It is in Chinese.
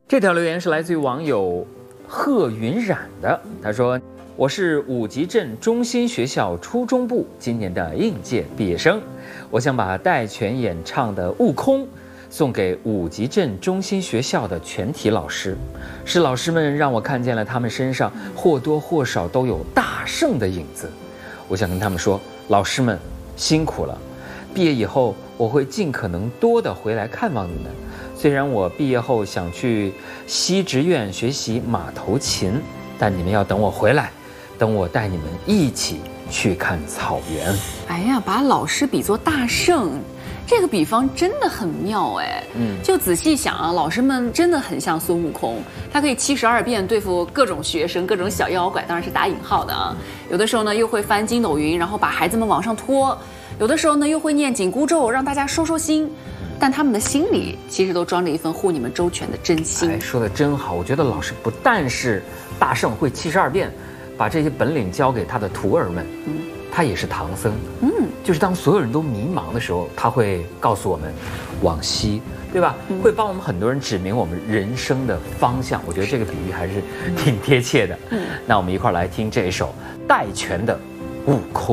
这条留言是来自于网友贺云染的，他说：“我是五级镇中心学校初中部今年的应届毕业生，我想把戴荃演唱的《悟空》送给五级镇中心学校的全体老师，是老师们让我看见了他们身上或多或少都有大圣的影子。我想跟他们说，老师们辛苦了，毕业以后我会尽可能多的回来看望你们。虽然我毕业后想去西职院学习马头琴，但你们要等我回来，等我带你们一起去看草原。” 哎呀，把老师比作大圣，这个比方真的很妙哎。就仔细想啊，老师们真的很像孙悟空，他可以72变对付各种学生、各种小妖怪，当然是打引号的啊。有的时候呢，又会翻筋斗云，然后把孩子们往上拖；有的时候呢，又会念紧箍咒，让大家收收心。但他们的心里其实都装着一份护你们周全的真心。 哎，说的真好！我觉得老师不但是大圣，会72变，把这些本领交给他的徒儿们。他也是唐僧。就是当所有人都迷茫的时候，他会告诉我们往西，对吧？会帮我们很多人指明我们人生的方向。我觉得这个比喻还是挺贴切的。那我们一块儿来听这一首戴荃的《悟空》。